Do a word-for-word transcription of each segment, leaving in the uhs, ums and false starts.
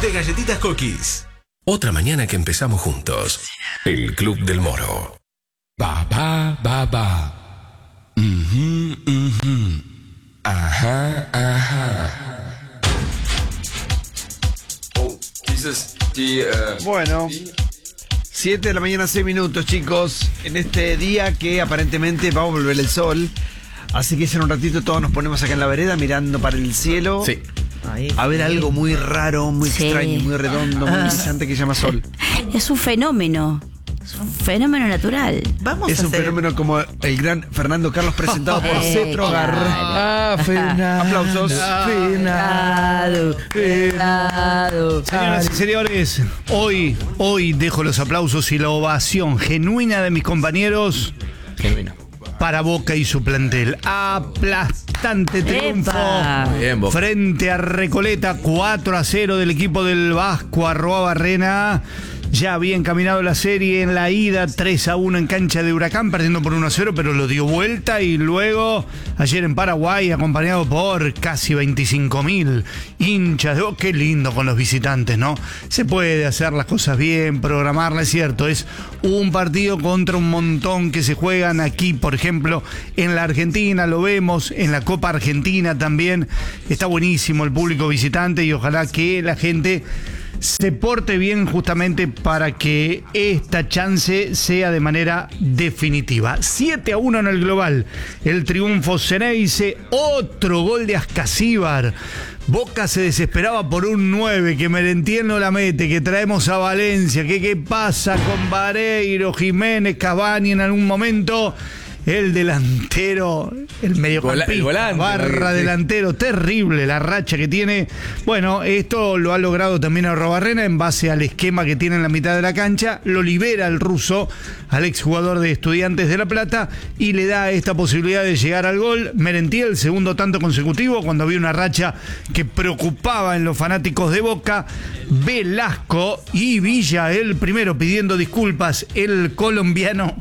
de galletitas Cookies. Otra mañana que empezamos juntos. El Club del Moro. Ba, ba, ba, ba. Mhm, mhm. Ajá, ajá. Oh, dieses die, uh, Bueno, siete de la mañana, seis minutos, chicos. En este día que aparentemente va a volver el sol. Así que en un ratito todos nos ponemos acá en la vereda mirando para el cielo. Sí. A ver algo muy raro, muy Sí. extraño, muy redondo, muy brillante que se llama sol. Es un fenómeno. Es un fenómeno natural. Vamos Es a un hacer... fenómeno como el gran Fernando Carlos presentado por Eh, Cetro Gar. claro. Ah, Fernando. Aplausos. Fernando, Fernando. Señoras y señores, hoy, hoy dejo los aplausos y la ovación genuina de mis compañeros Genuino. para Boca y su plantel. Aplastante triunfo ¡Epa! Muy bien, Boca. frente a Recoleta, cuatro a cero del equipo del Vasco Arroa Barrena. Ya había encaminado la serie en la ida, tres a uno en cancha de Huracán, perdiendo por uno a cero, pero lo dio vuelta y luego ayer en Paraguay, acompañado por casi veinticinco mil hinchas. Oh, qué lindo con los visitantes, ¿no? Se puede hacer las cosas bien, programarlas, es cierto. Es un partido contra un montón que se juegan aquí, por ejemplo, en la Argentina, lo vemos, en la Copa Argentina también. Está buenísimo el público visitante y ojalá que la gente se porte bien justamente para que esta chance sea de manera definitiva. siete a uno en el global. El triunfo Ceneice, otro gol de Ascasíbar. Boca se desesperaba por un nueve, que Merentiel no la mete, que traemos a Valencia, que qué pasa con Vareiro, Jiménez, Cavani en algún momento. El delantero, el mediocampista, El volante, barra ¿no? delantero, terrible la racha que tiene. Bueno, esto lo ha logrado también a Robarrena en base al esquema que tiene en la mitad de la cancha. Lo libera el ruso, al exjugador de Estudiantes de La Plata, y le da esta posibilidad de llegar al gol. Merentiel, segundo tanto consecutivo, cuando había una racha que preocupaba en los fanáticos de Boca. Velasco y Villa, el primero pidiendo disculpas, el colombiano,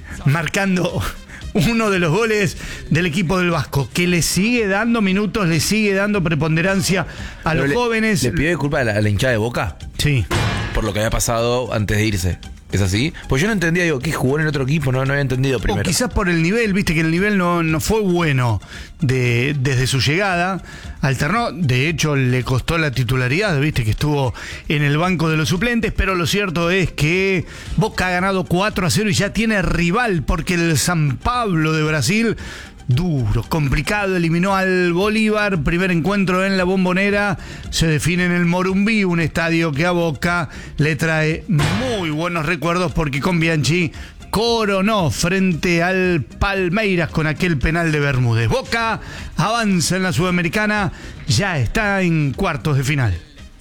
marcando uno de los goles del equipo del Vasco, que le sigue dando minutos, le sigue dando preponderancia a Pero los le- jóvenes. ¿Le pidió disculpas a la, a la hinchada de Boca? Sí. Por lo que había pasado antes de irse. ¿Es así? Pues yo no entendía, digo, ¿qué jugó en el otro equipo? No, no había entendido primero. O quizás por el nivel, viste que el nivel no, no fue bueno de, desde su llegada. Alternó, de hecho le costó la titularidad, viste que estuvo en el banco de los suplentes, pero lo cierto es que Boca ha ganado cuatro a cero y ya tiene rival, porque el San Pablo de Brasil, duro, complicado, eliminó al Bolívar. Primer encuentro en la Bombonera, se define en el Morumbí, un estadio que a Boca le trae muy buenos recuerdos, porque con Bianchi coronó frente al Palmeiras con aquel penal de Bermúdez. Boca avanza en la Sudamericana, ya está en cuartos de final.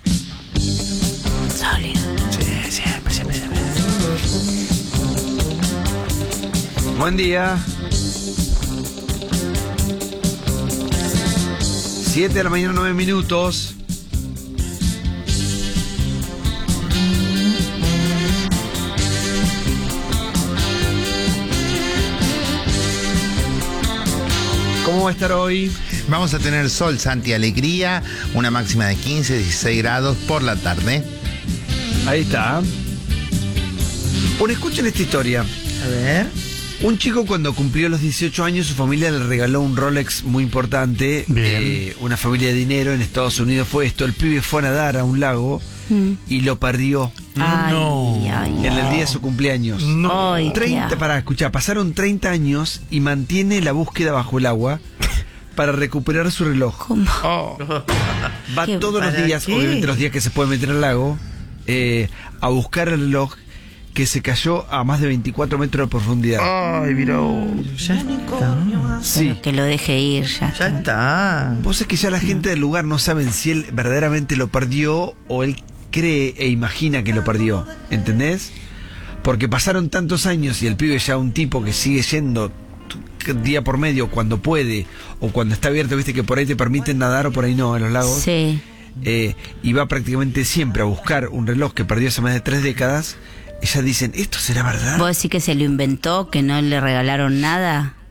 Sólido. Buen día. siete de la mañana, nueve minutos. ¿Cómo va a estar hoy? Vamos a tener sol, Santi, alegría, una máxima de quince, dieciséis grados por la tarde. Ahí está. Bueno, escuchen esta historia. A ver. Un chico, cuando cumplió los dieciocho años, su familia le regaló un Rolex muy importante. Bien. Eh, una familia de dinero en Estados Unidos fue esto. El pibe fue a nadar a un lago Mm. y lo perdió Ay, No. ay, en el día de su cumpleaños. Ay, treinta, qué- para escuchar, pasaron treinta años y mantiene la búsqueda bajo el agua para recuperar su reloj. ¿Cómo? Va ¿Qué? todos los ¿Para días, qué? obviamente los días que se puede meter al lago, eh, a buscar el reloj que se cayó a más de veinticuatro metros de profundidad. Ay, mira. Ya está. Sí. Que lo deje ir ya. Ya está. Vos es que ya la gente del lugar no saben si él verdaderamente lo perdió o él cree e imagina que lo perdió. ¿Entendés? Porque pasaron tantos años y el pibe ya un tipo que sigue yendo t- día por medio cuando puede o cuando está abierto, viste que por ahí te permiten nadar o por ahí no en los lagos. Sí. Eh, y va prácticamente siempre a buscar un reloj que perdió hace más de tres décadas. Ellas dicen, ¿esto será verdad? ¿Vos decís que se lo inventó, que no le regalaron nada?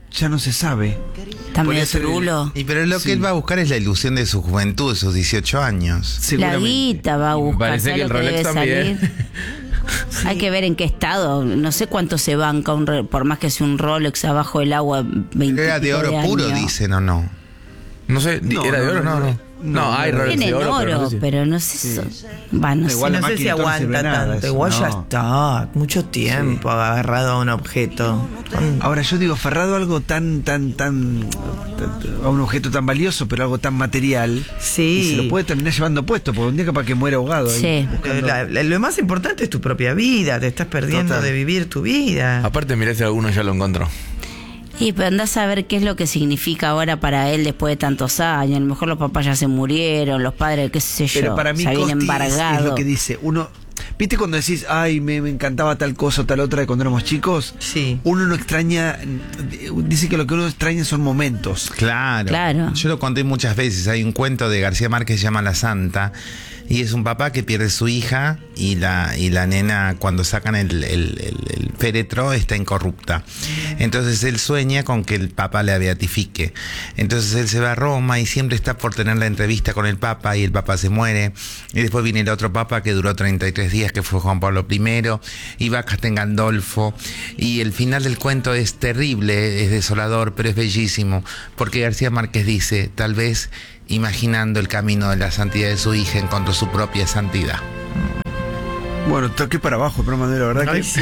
ya no se sabe. Está Podría medio ser el- trulo. Y pero lo Sí. que él va a buscar es la ilusión de su juventud, de sus dieciocho años. La Seguramente. guita va a buscar. Parece ¿sabes que el lo Rolex debe también. salir? Hay que ver en qué estado. No sé cuánto se banca, un re- por más que sea un Rolex abajo del agua. veinte Era de oro puro, años. dicen o no. No sé, No, ¿era de oro? No, no. No, no, hay no, Rolex Tiene de oro, pero no oro, sé si- pero no sé. Sí. so- Va, no Igual sé. la No sé si máquina no sirve aguanta nada, tanto. eso, Igual ya no. está. Mucho tiempo agarrado a un objeto. Ahora yo digo, aferrado a algo tan, tan, tan, a un objeto tan valioso, pero algo tan material, Sí. y se lo puede terminar llevando puesto, porque un día capaz que muere ahogado ahí, Sí. buscando- La- la- lo más importante es tu propia vida. Te estás perdiendo Total. de vivir tu vida. Aparte, mirá si alguno ya lo encontró. Y pero andás a ver qué es lo que significa ahora para él después de tantos años. A lo mejor los papás ya se murieron, los padres, qué sé yo. Pero para mí se habían Costi es, embargado. es lo que dice. Uno, ¿viste cuando decís, ay, me, me encantaba tal cosa o tal otra de cuando éramos chicos? Sí. Uno no extraña, dice que lo que uno extraña son momentos. Claro. Claro. Yo lo conté muchas veces. Hay un cuento de García Márquez que se llama La Santa. Y es un papá que pierde su hija y la, y la nena, cuando sacan el, el, el, el féretro, está incorrupta. Entonces él sueña con que el papa le beatifique. Entonces él se va a Roma y siempre está por tener la entrevista con el papa y el papa se muere. Y después viene el otro papa que duró treinta y tres días, que fue Juan Pablo primero. Y va a Castel Gandolfo. Y el final del cuento es terrible, es desolador, pero es bellísimo. Porque García Márquez dice, tal vez imaginando el camino de la santidad de su hija, encontró su propia santidad. Bueno, toqué para abajo, pero Manuel, la verdad que... Ay, sí.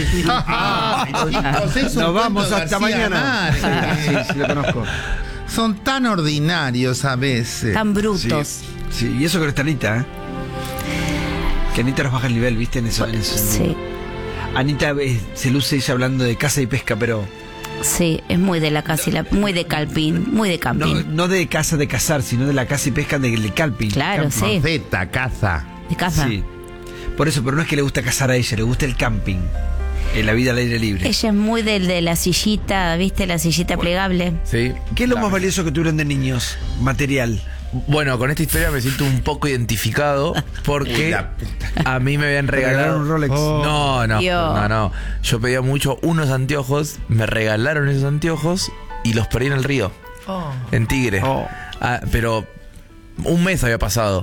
Nos vamos hasta mañana. Sí, sí, lo conozco. Son tan ordinarios a veces. Tan Sí, brutos. sí, y eso que no está Anita, ¿eh? Que Anita nos baja el nivel, ¿viste? En eso, en eso. Sí, Anita eh, se luce ella hablando de caza y pesca, pero sí, es muy de la casa y la, muy de calpín, muy de no, camping. no de caza de cazar, sino de la caza y pesca del camping. Claro, Camping. sí. Zeta, caza. De casa. Sí. Por eso, pero no es que le gusta cazar a ella, le gusta el camping. En la vida al aire libre. Ella es muy del de la sillita, ¿viste? La sillita plegable. Sí. ¿Qué es lo La- más valioso que tuvieron de niños? Material. Bueno, con esta historia me siento un poco identificado porque La a mí me habían Te regalaron regalado un Rolex. No, no, Dios. no, no. Yo pedía mucho unos anteojos, me regalaron esos anteojos y los perdí en el río, Oh. en Tigre. Oh. Ah, pero un mes había pasado.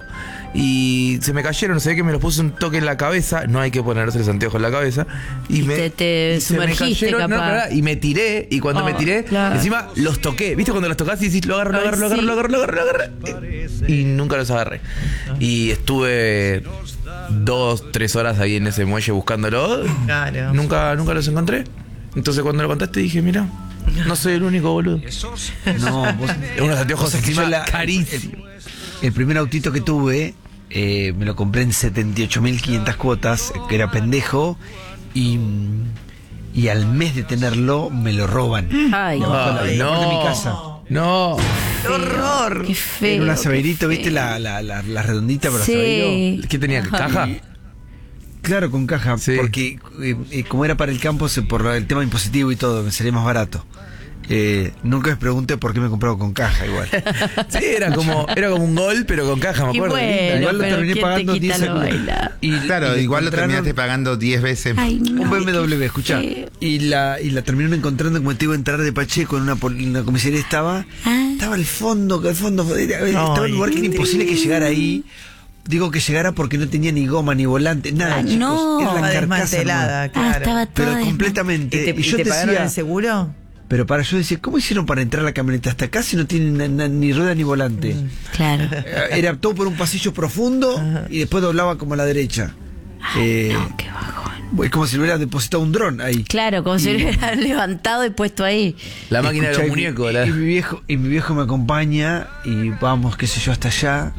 Y se me cayeron, se ve que me los puse un toque en la cabeza. No hay que ponerse los anteojos en la cabeza. Y, Y me, te- te y se me sumergiste, cayeron, no, capaz. pará, y me tiré. Y cuando Oh, me tiré, claro. encima los toqué. ¿Viste cuando los tocás y decís, lo agarro, lo Ay, agarro, lo agarro, sí. lo agarro, lo agarro, lo agarro? Y nunca los agarré. Y estuve dos, tres horas ahí en ese muelle buscándolo. Claro. Nunca, nunca los encontré. Entonces cuando lo contaste dije, mira, no soy el único boludo. No, vos, Unos anteojos vos sabés que encima yo la- carísimos. el, el primer autito que tuve, eh, me lo compré en setenta y ocho mil quinientas cuotas, que era pendejo, y, y al mes de tenerlo me lo roban. Ay, Debajo de la- Ay, la puerta de mi no. casa. No. ¡Qué horror! qué feo. Era una qué Saberito, ¿viste? feo. La, la, la, la redondita para Saberito. Sí. ¿Qué tenía? ¿Caja? Claro, con caja, Sí. porque eh, eh, como era para el campo, se, por el tema impositivo y todo, me salía más barato. Eh, nunca me pregunté por qué me compraba con caja igual. Sí, era como, era como un gol, pero con caja, me Y acuerdo. bueno, Igual lo pero terminé ¿quién te pagando quita diez lo segundos. bailado? Y, Claro, y le igual lo encontraron- terminaste pagando diez veces. Ay, no, Un B M W, qué escuchá. feo. Y la, y la terminaron encontrando, como te iba a entrar de Pacheco en una, pol- en una comisaría, estaba, Ah. estaba al fondo, que al fondo, era- estaba en un lugar que era imposible que llegara ahí. Digo que llegara porque no tenía ni goma, ni volante, nada, Ah, chicos. no. Era la Estaba carcasa desmantelada, nomás. claro. Ah, estaba Pero toda completamente. ¿Y te, Y y yo te pagaron decía, el seguro? pero para yo decía, ¿cómo hicieron para entrar a la camioneta hasta acá si no tienen na- na- ni rueda ni volante? Claro. Eh, Era todo por un pasillo profundo y después doblaba como a la derecha. Eh, No, qué bajón. es como si le hubiera depositado un dron ahí. Claro, como si lo hubieran levantado y puesto ahí. La máquina de Escuchá, los y mi- muñecos. Y, la- y mi viejo, y mi viejo me acompaña y vamos, qué sé yo, hasta allá.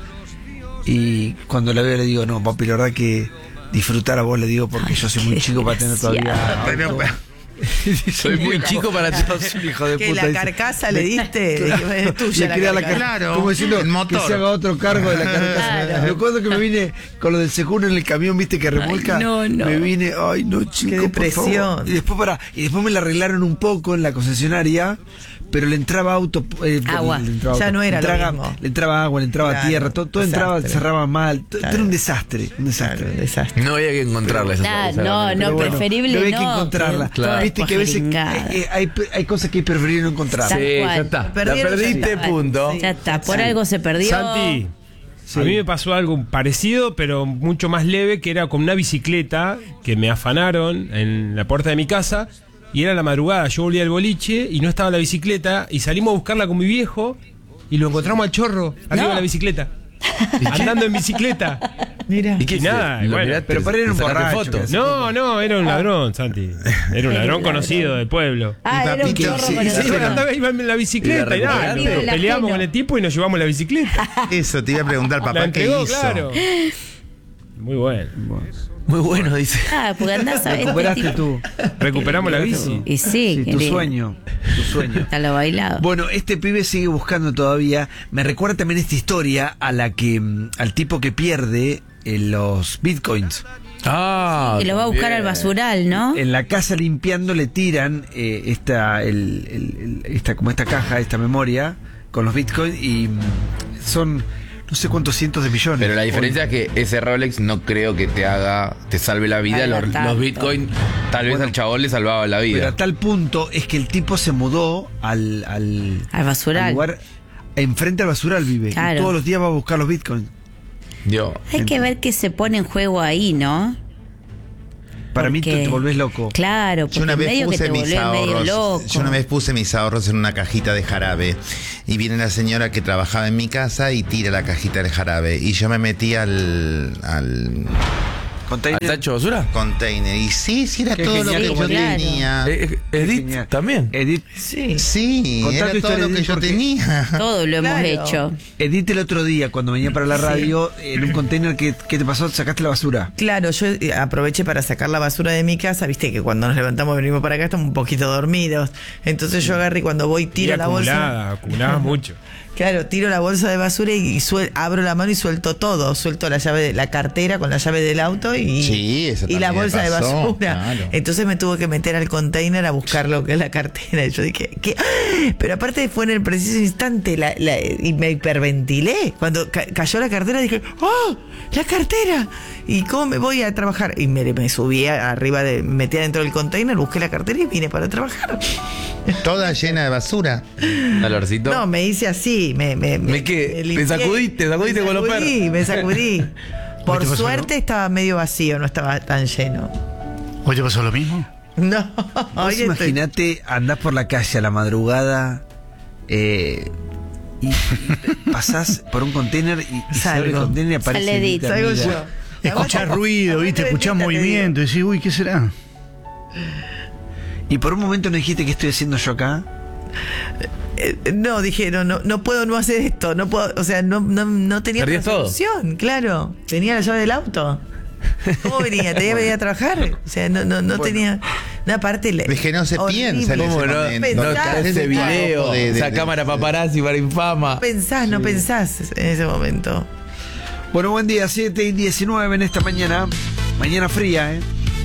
Y cuando la veo le digo, no, papi, la verdad que disfrutar a vos le digo porque Ay, yo soy muy qué chico para tener todavía. desgraciado. auto. Pero- Soy muy chico para todo. Sos un hijo de Que puta, la dice. carcasa le diste, Claro. es tuya Le la quería la carcasa. car- Claro, como diciendo el motor. que se haga otro cargo de la carcasa. Claro. Me acuerdo que me vine con lo del seguro en el camión, viste, que remolca. Ay, no, no. Me vine, ay, no, chico, Qué por favor. depresión. Y después para, y después me la arreglaron un poco en la concesionaria, pero le entraba auto, eh, Agua. le entraba Ya auto, no era le lo entraba, mismo. le entraba agua, le entraba Claro, tierra, todo, todo entraba, desastre. cerraba mal, todo, Claro. era un desastre, un desastre. Claro, un desastre. No había que encontrarla esa Nah, esa- no, Pero no, bueno, preferible pero hay no. que encontrarla. pero toda Viste que a veces después eh, eh, hay, hay cosas que hay preferido no encontrar. Tal Sí, cual. ya está. La Perdieron, ya perdiste, está. punto. Ya está, por algo se perdió. Santi, Sí. a mí me pasó algo parecido, pero mucho más leve, que era con una bicicleta que me afanaron en la puerta de mi casa. Y era la madrugada, yo volví al boliche y no estaba la bicicleta. Y salimos a buscarla con mi viejo y lo encontramos al chorro arriba No. de la bicicleta. Andando en bicicleta. Mira. ¿Y qué nada? ¿Lo Bueno. miraste? Pero para ir un ¿Sacaste borracho, fotos? que hace- No, no, era un ladrón, Santi. Era un ladrón ladrón. conocido del pueblo. Ah, era un papito, chorro sí, con sí, Sí, sí, el andaba iba en la bicicleta ¿Y y la nada, recuperaste? nos La peleamos ajeno. con el tipo y nos llevamos la bicicleta. Eso te iba a preguntar, La papá, ¿qué entregó, hizo? claro. Muy bueno. Muy bueno, dice. Ah, porque andás a este Recuperaste tipo- tú. Recuperamos la bici. Y sí, Sí, tu querido. sueño, tu sueño. Está lo bailado. Bueno, este pibe sigue buscando todavía. Me recuerda también esta historia a la que mm, al tipo que pierde eh, los bitcoins. Ah, que lo va a buscar también. al basural, ¿no? En la casa limpiando le tiran eh, esta, el, el- el- esta, como esta caja, esta memoria con los bitcoins y mm, son no sé cuántos cientos de millones. Pero la diferencia es que ese Rolex no creo que te haga, te salve la vida. Haga Los, tanto. los Bitcoin, tal vez Bueno, al chabón le salvaba la Pero vida. a tal punto es que el tipo se mudó al, al, Al basural. al lugar enfrente al basural vive. Y Claro. todos los días va a buscar los bitcoins. Dios. Hay que ver qué se pone en juego ahí, ¿no? Para mí Porque- te, te volvés loco. Claro, porque Yo una vez medio que puse te mis volvés medio ahorros. loco. Yo una vez puse mis ahorros en una cajita de jarabe. Y viene la señora que trabajaba en mi casa y tira la cajita del jarabe. Y yo me metí al, al Container. ¿Al tacho de basura? container. Y sí, sí era Qué todo lo genial, que como yo claro. tenía. Eh, eh, Edith Genial. también. Edith, Sí. Sí, Contá tu era todo historia, lo que Edith, yo porque- tenía. Todo lo hemos Claro. hecho. Edith el otro día cuando venía para la radio en un container, ¿qué, qué te pasó? ¿Sacaste la basura? Claro, yo eh, aproveché para sacar la basura de mi casa, viste que cuando nos levantamos venimos para acá estamos un poquito dormidos. Entonces yo agarré y cuando voy tiro Y la bolsa. acumulada, acumulaba mucho. Claro, tiro la bolsa de basura y, y suel- abro la mano y suelto todo. Suelto la llave de la cartera con la llave del auto y, Sí, eso y la también bolsa de pasó, basura. claro. Entonces me tuve que meter al container a buscar lo que es la cartera. Y yo dije, ¿qué? Pero aparte fue en el preciso instante la- la- y me hiperventilé. Cuando ca- cayó la cartera dije, ¡oh! ¡La cartera! ¿Y cómo me voy a trabajar? Y me, me subí a- arriba, de, me metí adentro del container, busqué la cartera y vine para trabajar. Toda llena de basura. Un olorcito. No, me hice así, me me, ¿Me qué? ¿Te limpié. sacudiste? ¿Sacudiste Me con los sacudí, perros? Me sacudí. Por te pasó, suerte estaba medio vacío, no estaba tan lleno. ¿Hoy te pasó lo mismo? No, Vos hoy estoy- imaginate, andás por la calle a la madrugada eh, y, y pasás por un container y, y se abre el Salgo. container y aparece Sale Edith, Edith, salgo amiga. yo. Escuchás ruido, ¿viste? Escuchás movimiento. Y decís, uy, ¿qué será? Y por un momento no dijiste, ¿qué estoy haciendo yo acá? Eh, no, dije, no, no, no puedo no hacer esto, no puedo, o sea, no, no, no tenía ¿Perdías otra todo? solución, claro. Tenía la llave del auto. ¿Cómo venía? ¿Tenía que venir a trabajar? O sea, no, no, no tenía. No, aparte. le- Es que no se horrible. piensa en ese ¿Cómo no? momento. Pensás, No, Pensás, ese Ese video, trabajo de- de- esa de- cámara paparazzi para infama. No pensás, no pensás en ese momento. Bueno, buen día, siete y diecinueve en esta mañana. Mañana fría, ¿eh?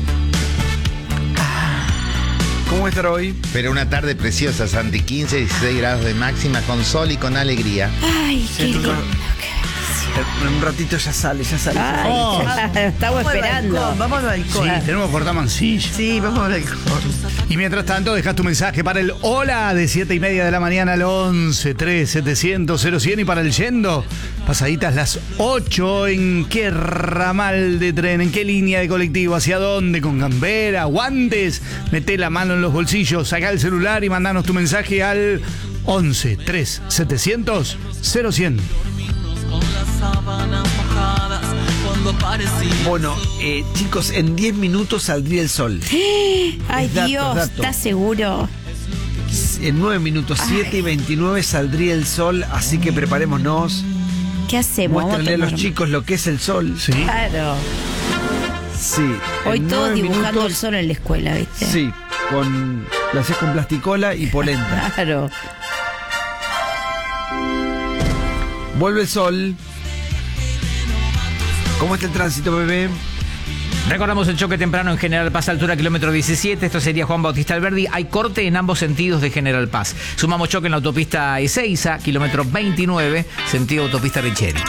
¿Cómo va a estar hoy? Pero una tarde preciosa, Santi. quince, dieciséis grados de máxima, con sol y con alegría. Ay, qué Siento que- lindo. En un ratito ya sale, ya sale. ya sale. Ay, Oh. claro, estamos Vamos al esperando. balcón, vamos al balcón. Sí, tenemos que cortar mancilla. Sí, vamos al balcón. Y mientras tanto, dejás tu mensaje para el hola de siete y media de la mañana al once tres setecientos cero cien y para el yendo, pasaditas las ocho. ¿En qué ramal de tren? ¿En qué línea de colectivo? ¿Hacia dónde? ¿Con campera? ¿Guantes? Meté la mano en los bolsillos, sacá el celular y mandanos tu mensaje al once tres setecientos cero cien. Bueno, eh, chicos, en diez minutos saldría el sol. Ay, Es dato, Dios, dato. ¿estás seguro? En nueve minutos, siete y veintinueve saldría el sol, así que preparémonos. ¿Qué hacemos? Muéstrenle a Vamos los tomar- chicos lo que es el sol. Sí. Claro. Sí. Hoy en todos nueve dibujando minutos, el sol en la escuela, ¿viste? Sí, con lo haces con plasticola y polenta. Claro. Vuelve el sol. ¿Cómo está el tránsito, bebé? Recordamos el choque temprano en General Paz, altura kilómetro diecisiete. Esto sería Juan Bautista Alberdi. Hay corte en ambos sentidos de General Paz. Sumamos choque en la autopista Ezeiza, kilómetro veintinueve, sentido autopista Richeri.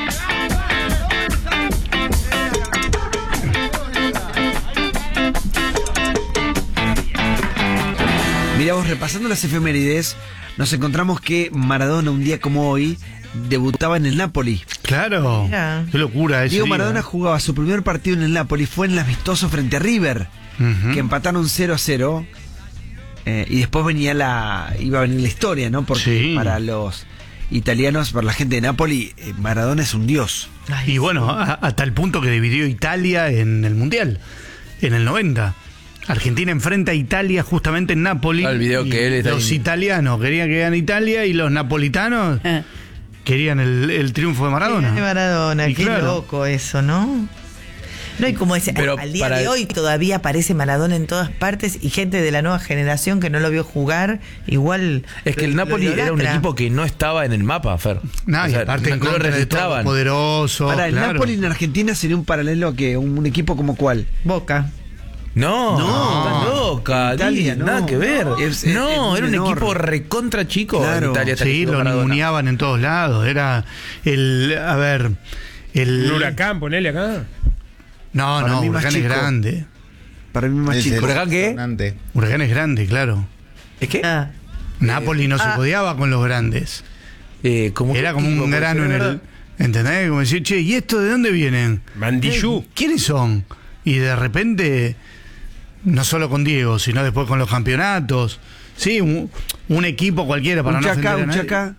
Mirá vos, repasando las efemérides, nos encontramos que Maradona, un día como hoy, debutaba en el Napoli. Claro. Mira. Qué locura eso. Diego Maradona jugaba su primer partido en el Napoli, fue en el amistoso frente a River, Ujú. que empataron cero a cero. Eh, y después venía la iba a venir la historia, ¿no? Porque Sí. para los italianos, para la gente de Napoli, eh, Maradona es un dios. Y bueno, a, a tal punto que dividió Italia en el Mundial, en el noventa. Argentina enfrenta a Italia justamente en Nápoli. Ah, el video y que él está Los ahí. italianos querían que gane Italia y los napolitanos Eh. querían el, el triunfo de Maradona. De Maradona, Y qué claro. loco eso, ¿no? No, y como dice, Pero al día para- de hoy todavía aparece Maradona en todas partes y gente de la nueva generación que no lo vio jugar, igual. Es que el lo- Napoli lo era un idolatra. equipo que no estaba en el mapa, Fer. No, O y sea, aparte no, en no lo contra de registraban. todo poderoso. Para el claro. Napoli en Argentina sería un paralelo a que un, un equipo como cuál. Boca. No, No. estás loca, Italia, Di, no. nada que ver. Es- no, es era un menor. equipo recontra chico. Claro. En Italia hasta que Sí, llegó lo Maradona. ninguneaban en todos lados. Era el. A ver. El. El huracán, ponele acá. No, Para no, mí más Huracán es chico. grande. Para mí más Es chico. el ¿Huracán qué? Fernández. Huracán es grande, claro. ¿Es que? Ah, Napoli no se ah. codeaba con los grandes. Eh, como Era qué como equipo, un puede grano ser, en ¿verdad? el. ¿Entendés? Como decir, che, ¿y esto de dónde vienen? Mandillú. Eh, ¿Quiénes son? Y de repente, no solo con Diego, sino después con los campeonatos. Sí, un, un equipo cualquiera para Un no Chacá, ofender a un nadie. Chacá.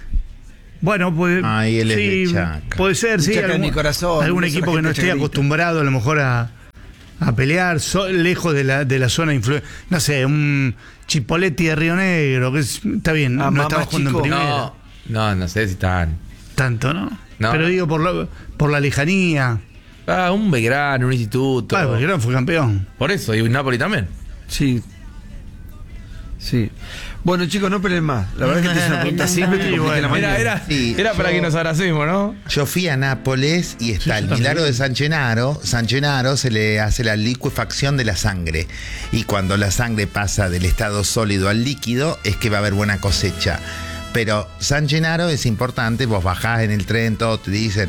Bueno, puede, Ay, él es sí, de Chaca. puede ser, Un sí. Chaca en algún, mi corazón, algún eso la equipo que no gente esté chacarita. acostumbrado a lo mejor a, a pelear so- lejos de la, de la zona de influencia. No sé, un Chipoletti de Río Negro, que es- está bien, Ah, no más- estaba más jugando chico. en primera. No, no, no sé si están. Tanto, ¿no? No. Pero digo, por la, por la lejanía. Ah, un Belgrano, un instituto. Claro, porque fue campeón. Por eso, y un Napoli también. Sí. Sí. Bueno, chicos, no peleen más. La verdad es que te hice una pregunta simple y te Sí, compliqué la bueno, mañana. Era, era, Sí, era para yo- que nos abracemos, ¿no? Yo fui a Nápoles y está Sí, el yo milagro también. de San Gennaro. San Gennaro se le hace la licuefacción de la sangre. Y cuando la sangre pasa del estado sólido al líquido, es que va a haber buena cosecha. Pero San Gennaro es importante, vos bajás en el tren, todo te dicen,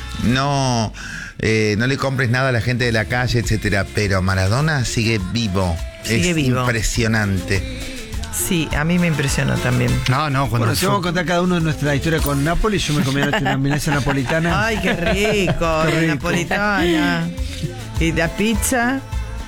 no, eh, no le compres nada a la gente de la calle, etcétera. Pero Maradona sigue vivo. Sigue es vivo. impresionante. sí, a mí me impresionó también. No, no, cuando Bueno, si fue- vamos a contar cada uno de nuestra historia con Nápoles, yo me comí anoche una milanesa napolitana. Ay, qué rico, Qué rico. napolitana. Y la pizza,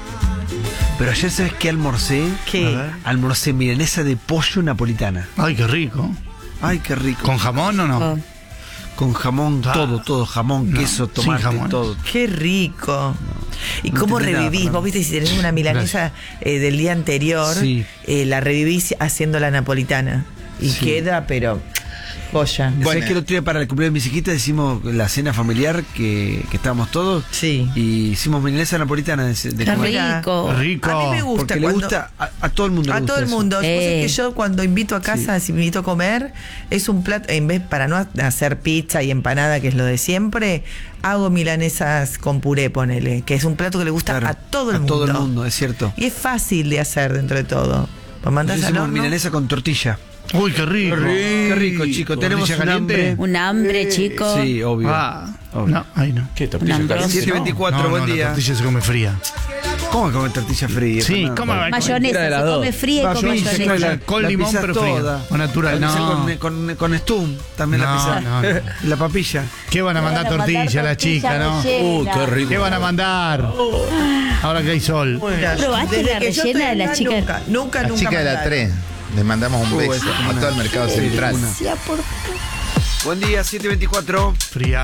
Pero ayer, ¿sabes qué almorcé? ¿qué? A ver. Almorcé milanesa de pollo napolitana. Ay, qué rico. Ay, qué rico. ¿Con jamón o no? Oh, Con jamón, Ah. todo, todo. Jamón, No, queso, sin tomate, jamón. todo. qué rico. ¿Y No cómo entendí nada, revivís? Fernando. Vos viste, si tenés una milanesa eh, del día anterior, Sí. eh, la revivís haciendo la napolitana. Y Sí. queda, pero joya. ¿Sabes Bueno. que el otro día para el cumpleaños de mis hijitas hicimos la cena familiar que, que estábamos todos? Sí. Y hicimos milanesa napolitana de, de Qué comer. rico. Rico. A mí me gusta Porque le cuando- gusta, a, a todo el mundo le A gusta todo el eso. mundo. Eh. Vos sabés que yo cuando invito a casa, si me invito a comer, es un plato, en vez para no hacer pizza y empanada, que es lo de siempre, hago milanesas con puré, ponele, que es un plato que le gusta Claro, a todo el a mundo. todo el mundo, es cierto. Y es fácil de hacer dentro de todo. Pues mandás Nosotros al hicimos horno. milanesa con tortilla. Uy, qué rico. Qué rico, chicos. Tenemos ¿Tortilla un caliente? hambre. Un hambre, chico. Sí, obvio. Ah, Obvio. no, ahí no. ¿Qué tortilla Una caliente? siete veinticuatro, No, buen no, día. La tortilla se come fría. ¿Cómo comer tortilla fría? Sí, Fernando? ¿cómo va? Cualquiera Mayonesa, de las se dos. come fría y Va, con yo hice mayonesa. la- Con la limón, pisás pero fría. toda. O natural, La pisás no. Con, con, con Stum, también la No, pisás. no, no. La papilla. ¿Qué van a mandar Van a mandar tortilla la tortilla chica, no? rellena. Uy, qué rico. ¿Qué van a mandar? Ahora que hay sol. Mira, ¿Probaste desde la que yo rellena estoy de la acá, chica? Nunca, nunca, La nunca chica de la mandaron. tres. Les mandamos un Uh, beso esa es a una- todo el mercado sí, central. una. Sí, por- Buen día, siete veinticuatro. Fría.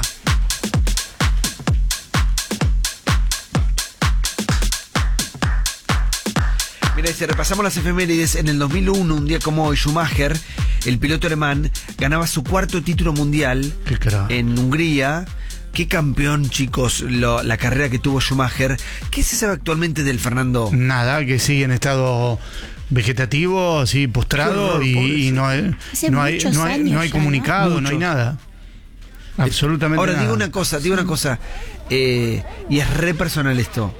Mira, si repasamos las efemérides, en el dos mil uno, un día como hoy, Schumacher, el piloto alemán, ganaba su cuarto título mundial Qué crack. en Hungría. Qué campeón, chicos, lo- la carrera que tuvo Schumacher. ¿Qué se sabe actualmente del Fernando? Nada, que sigue en estado vegetativo, así Qué postrado horror, y, pobrecito. y no hay, Hace no hay, muchos no hay, años no hay ya, comunicado, ¿no? no hay Muchos. nada. Absolutamente Ahora, nada. digo una cosa, digo una cosa. Eh, y es re personal esto.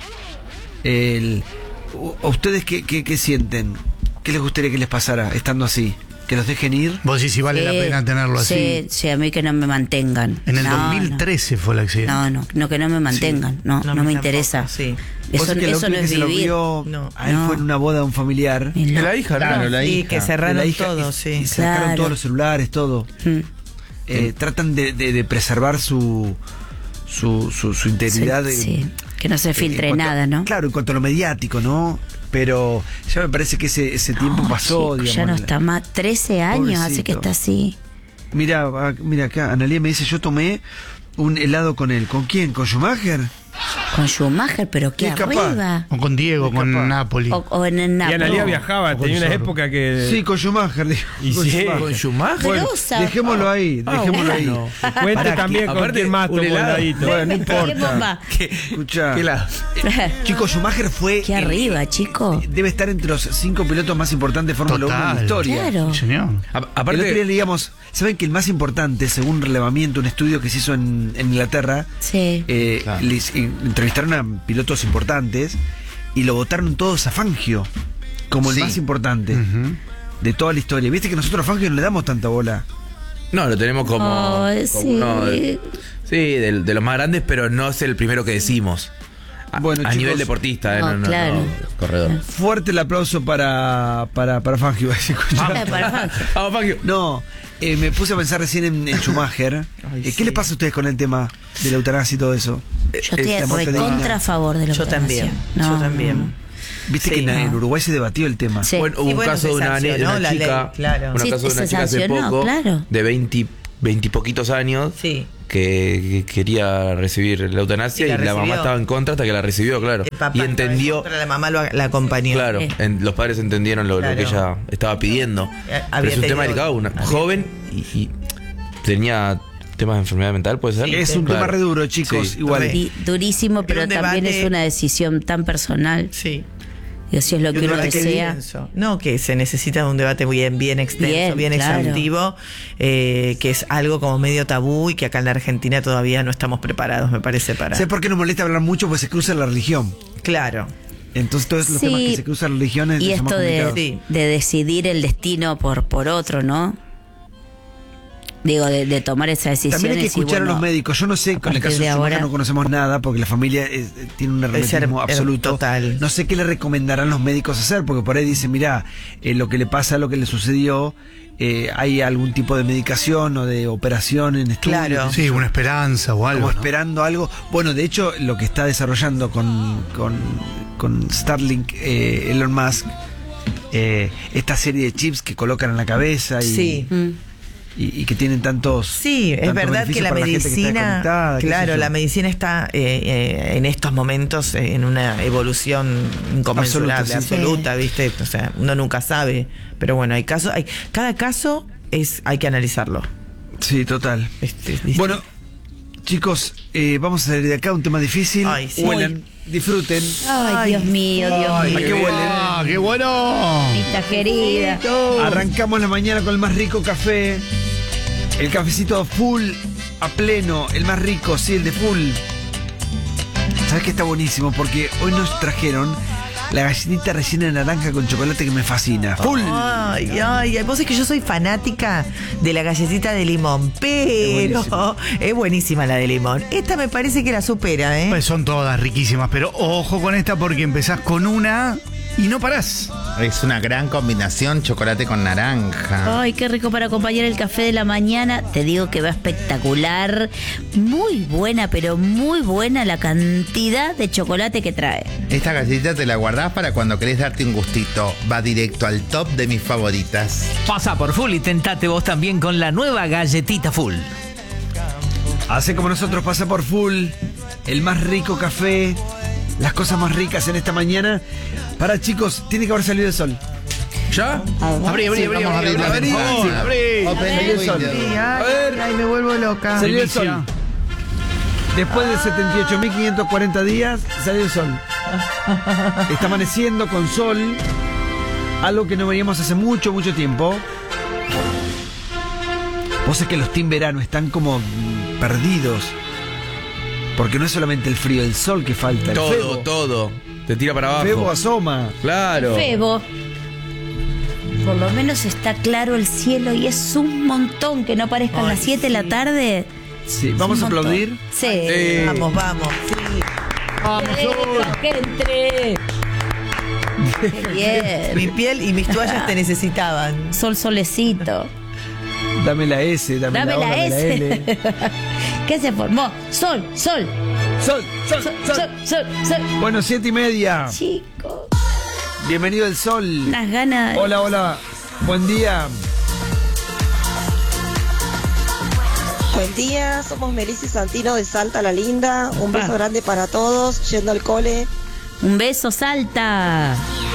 El, ¿A ustedes qué, qué, qué sienten? ¿Qué les gustaría que les pasara estando así? ¿Que los dejen ir? Vos sí, si vale Sí, la pena tenerlo así. Sí, sí, a mí que no me mantengan. En el No, dos mil trece fue el accidente. No, no, no, que no me mantengan. No, no, No, me tampoco, interesa. sí. Vos Eso, sabés que la eso última no que es se lo vivir. vio No. a él No. fue en una boda de un familiar. Y De no. la hija, Claro, ¿no? la Sí, hija. que de cerraron la hija, todo, y, sí. y sacaron Claro. todos los celulares, todo. Mm. Eh, tratan de, de- de preservar su su, su, su integridad. Sí, de- sí, que no se en filtre cuanto- nada, ¿no? Claro, en cuanto a lo mediático, ¿no? Pero ya me parece que ese, ese tiempo No, pasó, chico, digamos. ya no está más. trece años hace que Pobrecito. está así. Mira, ah, mira acá, Analia me dice, yo tomé un helado con él. ¿Con quién? ¿Con Schumacher? Con Schumacher, pero qué Es capaz. arriba. O con Diego, Es con capaz. Napoli. O, o en el Y Napoli. Analia No, viajaba, o tenía con una Zorro. época que. Sí, con Schumacher, dijo. Y Con sí, Schumacher. Con Schumacher. Bueno, Grosa. dejémoslo ahí, Ah, dejémoslo ahí. bueno. Cuente Pará, también que- con aparte, quién más un tomó helado. heladito. Bueno, no ¿Qué importa. bomba? Escuchá. ¿Qué la- Chicos, Schumacher fue... Qué arriba, chico. Debe estar entre los cinco pilotos más importantes de Fórmula uno de la Total. historia. Claro. Sí, señor. A- El otro día Aparte, leíamos, ¿saben que el más importante, según relevamiento, un estudio que se hizo en, en Inglaterra, Sí. eh, Claro. les in- entrevistaron a pilotos importantes y lo votaron todos a Fangio como el Sí. más importante Ujú. de toda la historia? Viste que nosotros a Fangio no le damos tanta bola. no, lo tenemos como, Ay, como sí. uno de, sí, de, de los más grandes, pero no es el primero que decimos. A, Bueno, a chicos. nivel deportista, eh, No, no, no, claro. no, corredor. Fuerte el aplauso para, para, para Fangio. Escuchá. Eh, para Fangio. Vamos, Fangio. No, eh, me puse a pensar recién en, en Schumacher. Ay, Eh, ¿Qué sí. les pasa a ustedes con el tema de la eutanasia y todo eso? Yo Eh, estoy la muerte recontra digna. a favor de la Yo eutanasia. también. No, Yo también. Viste Sí, que en, no. en Uruguay se debatió el tema. Sí. Bueno, hubo Y un bueno, caso de se una, ne- de sancionó una la chica, ley, claro. un Sí, caso de se una chica hace sancionó, poco, claro. de veinte, veinte y poquitos años, Sí. que, que quería recibir la eutanasia Y y la la, mamá recibió. estaba en contra hasta que la recibió, claro. El papá Y estaba en entendió, contra, la mamá lo- la acompañó. claro, Sí. en- los padres entendieron lo, lo Claro. que ella estaba pidiendo. Eh, Pero había es un tema tenido- delicado, una había- joven y, y tenía temas de enfermedad mental, ¿puede ser? Es un Claro. tema re duro, chicos. Sí. Igual. Re. Di- durísimo, Era pero un también debate- es una decisión tan personal. Sí. Digo, si es lo Y un que uno debate que desea. pienso. No, que se necesita un debate bien, bien extenso, bien, Bien, claro. exhaustivo, eh, que es algo como medio tabú y que acá en la Argentina todavía no estamos preparados, me parece, para... ¿Sabes por qué nos molesta hablar mucho? Pues se cruza la religión. Claro. Entonces todos los Sí. temas que se cruzan religiones Y son más esto de, complicados. Sí. de decidir el destino por, por otro, ¿no? Digo, de, de tomar esa decisión. También hay que y decir, escuchar a bueno, los médicos. Yo no sé, con el partir caso de de Schumacher ahora- no conocemos nada porque la familia es- eh, tiene un hermetismo her- absoluto. total. No sé qué le recomendarán los médicos hacer porque por ahí dicen, mira, lo que le pasa, lo que le sucedió, eh, hay algún tipo de medicación o de operación en estudio. Claro. qué sé Sí, yo, una esperanza o algo. como ¿no? esperando algo. Bueno, de hecho, lo que está desarrollando con, con, con Starlink eh, Elon Musk, eh, esta serie de chips que colocan en la cabeza y, Sí. Mm. y, y que tienen tantos. Sí, es tantos verdad que beneficios la para gente que está medicina, desconectada, qué sé claro, yo. la medicina está eh, eh, en estos momentos eh, en una evolución inconmensurable, Absoluta, sí. absoluta, ¿viste? O sea, uno nunca sabe, pero bueno, hay casos, hay cada caso es hay que analizarlo. Sí, total. Este, ¿viste? Bueno, chicos, eh, vamos a salir de acá, un tema difícil. Ay, sí. Huelan, disfruten. Ay, Ay, Dios mío, Dios ay, mío. qué huelen. ¡Ah, qué bueno! Mamita querida. Arrancamos la mañana con el más rico café. El cafecito full, a pleno, el más rico, sí, el de full. ¿Sabes qué está buenísimo? Porque hoy nos trajeron la galletita rellena de naranja con chocolate que me fascina. Full. Ay, ay, ay, vos es que yo soy fanática de la galletita de limón, pero buenísima. es buenísima la de limón. Esta me parece que la supera, ¿eh? Pues son todas riquísimas, pero ojo con esta porque empezás con una y no parás. Es una gran combinación, chocolate con naranja. Ay, qué rico para acompañar el café de la mañana. Te digo que va espectacular. Muy buena, pero muy buena la cantidad de chocolate que trae. Esta galletita te la guardás para cuando querés darte un gustito. Va directo al top de mis favoritas. Pasa por Full y tentate vos también con la nueva galletita Full. Hace como nosotros, pasa por full. El más rico café. Las cosas más ricas en esta mañana. Para chicos, tiene que haber salido el sol. ¿Ya? Abrí, abrí, Sí, abrí, vamos a abrí, abrir la abrí, ventana. abrí. Open the Salió el sol. window. Sí, ay, ay, me vuelvo loca. Salió el Delicia. sol. Después de setenta y ocho mil quinientos cuarenta días, salió el sol. Está amaneciendo con sol. Algo que no veíamos hace mucho, mucho tiempo. Vos es que los team verano están como mm, perdidos. Porque no es solamente el frío, el sol que falta. El Todo, febo. todo. Te tira para abajo. Febo asoma. Claro. Febo. Por lo menos está claro el cielo y es un montón que no parezcan Ay, las siete de la sí. tarde. Sí, Es ¿vamos un a montón. aplaudir? Sí. Sí. Vamos, vamos. Sí. Deja que entre. Qué bien. Mi piel y mis toallas te necesitaban. Sol, solecito. Dame la S, dame, Dame la O, la dame S. la L. ¿Qué se formó? Sol, sol. Sol, sol, Sol, sol. sol, sol, sol. Bueno, siete y media. Chicos, Bienvenido el sol. unas ganas. Hola, hola. Buen día. Buen día, somos Melissa y Santino de Salta la Linda. Un beso Ah. grande para todos, yendo al cole. Un beso, Salta.